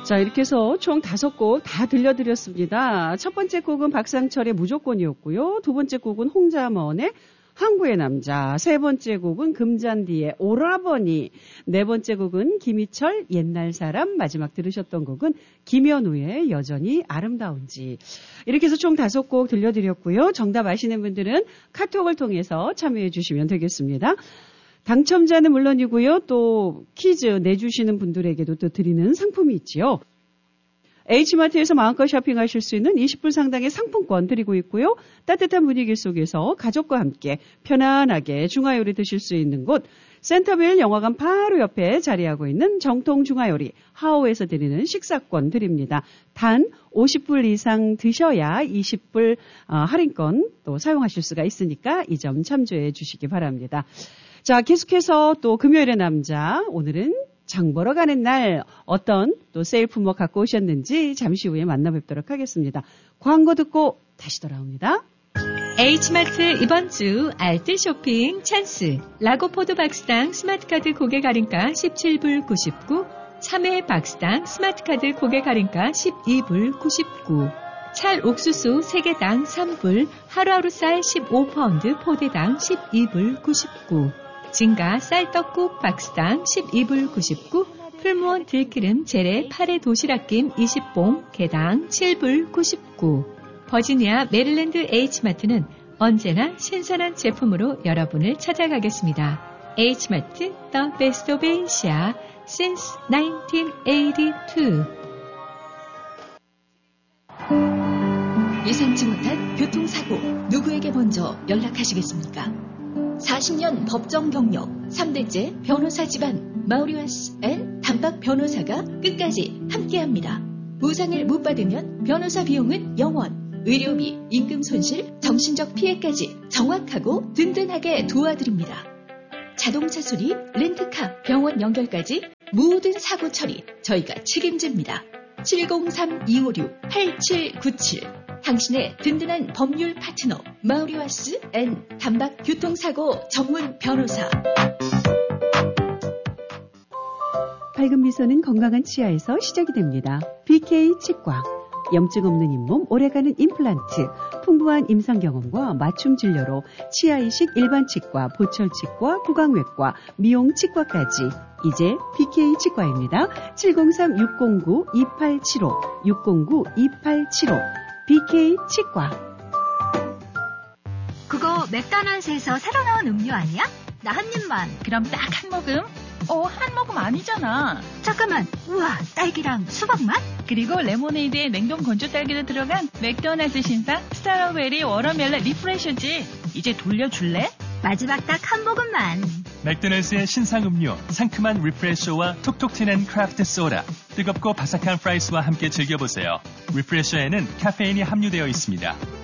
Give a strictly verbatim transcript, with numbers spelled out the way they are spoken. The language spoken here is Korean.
자, 이렇게 해서 총 다섯 곡 다 들려드렸습니다. 첫 번째 곡은 박상철의 무조건이었고요. 두 번째 곡은 홍자먼의 항구의 남자, 세 번째 곡은 금잔디의 오라버니, 네 번째 곡은 김희철 옛날 사람, 마지막 들으셨던 곡은 김현우의 여전히 아름다운지. 이렇게 해서 총 다섯 곡 들려드렸고요. 정답 아시는 분들은 카톡을 통해서 참여해 주시면 되겠습니다. 당첨자는 물론이고요. 또 퀴즈 내주시는 분들에게도 또 드리는 상품이 있지요. H마트에서 마음껏 쇼핑하실 수 있는 이십 불 상당의 상품권 드리고 있고요. 따뜻한 분위기 속에서 가족과 함께 편안하게 중화요리 드실 수 있는 곳 센터빌 영화관 바로 옆에 자리하고 있는 정통 중화요리 하오에서 드리는 식사권 드립니다. 단 오십 불 이상 드셔야 이십 불 할인권 또 사용하실 수가 있으니까 이 점 참조해 주시기 바랍니다. 자, 계속해서 또 금요일의 남자, 오늘은 장 보러 가는 날 어떤 또 세일 품목 갖고 오셨는지 잠시 후에 만나뵙도록 하겠습니다. 광고 듣고 다시 돌아옵니다. H마트 이번 주 알뜰 쇼핑 찬스. 라고포드 박스당 스마트카드 고객 할인가 십칠 불 구십구, 참외 박스당 스마트카드 고객 할인가 십이 불 구십구, 찰 옥수수 세 개당 삼 불, 하루하루 쌀 십오 파운드 포대당 십이 불 구십구, 진가 쌀떡국 박스당 십이 불 구십구, 풀무원 들기름 재래 파래 도시락김 이십 봉 개당 칠 불 구십구. 버지니아 메릴랜드 H마트는 언제나 신선한 제품으로 여러분을 찾아가겠습니다. H마트 The Best of Asia since 나인틴 에이티투. 예상치 못한 교통사고 누구에게 먼저 연락하시겠습니까? 사십 년 법정 경력 삼 대째 변호사 집안 마우리와스 앤 단박 변호사가 끝까지 함께합니다. 보상을 못 받으면 변호사 비용은 영원, 의료비, 임금 손실, 정신적 피해까지 정확하고 든든하게 도와드립니다. 자동차 수리, 렌트카, 병원 연결까지 모든 사고 처리 저희가 책임집니다. 칠공삼 이오육 팔칠구칠. 당신의 든든한 법률 파트너 마우리와스 앤 단박 교통사고 전문 변호사. 밝은 미소는 건강한 치아에서 시작이 됩니다. 비케이 치과. 염증 없는 잇몸, 오래가는 임플란트, 풍부한 임상 경험과 맞춤 진료로 치아 이식 일반 치과, 보철 치과, 구강외과, 미용 치과까지 이제 비케이 치과입니다. 칠공삼 육공구 이팔칠오, 육공구 이팔칠오. 비케이 치과. 그거 맥도날드에서 새로 나온 음료 아니야? 나 한 입만. 그럼 딱 한 모금? 어, 한 모금 아니잖아. 잠깐만. 우와, 딸기랑 수박 맛? 그리고 레모네이드에 냉동 건조 딸기도 들어간 맥도날드 신상 스트로베리 워터멜론 리프레셔지. 이제 돌려줄래? 마지막 딱 한 모금만. 맥도날드의 신상 음료, 상큼한 리프레셔와 톡톡 튀는 크래프트 소다, 뜨겁고 바삭한 프라이스와 함께 즐겨보세요. 리프레셔에는 카페인이 함유되어 있습니다.